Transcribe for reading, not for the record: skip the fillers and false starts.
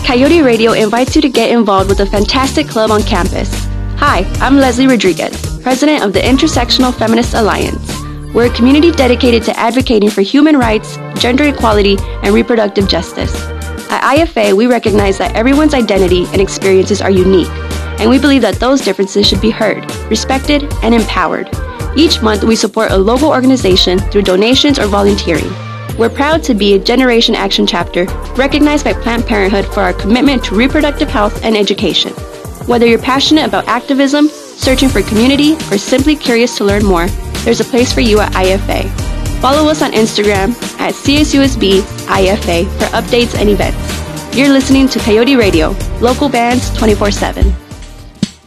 Coyote Radio invites you to get involved with a fantastic club on campus. Hi, I'm Leslie Rodriguez, president of the Intersectional Feminist Alliance. We're a community dedicated to advocating for human rights, gender equality, and reproductive justice. At IFA, we recognize that everyone's identity and experiences are unique, and we believe that those differences should be heard, respected, and empowered. Each month, we support a local organization through donations or volunteering. We're proud to be a Generation Action chapter recognized by Planned Parenthood for our commitment to reproductive health and education. Whether you're passionate about activism, searching for community, or simply curious to learn more, there's a place for you at IFA. Follow us on Instagram at CSUSB IFA for updates and events. You're listening to Coyote Radio, local bands 24/7.